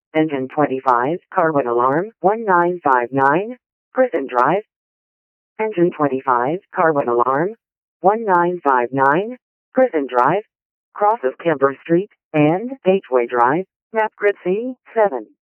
Engine 25, Carwood Alarm, 1959, Prison Drive. Engine 25, Carwood Alarm, 1959, Prison Drive, cross of Kimber Street, and Gateway Drive, map grid C7.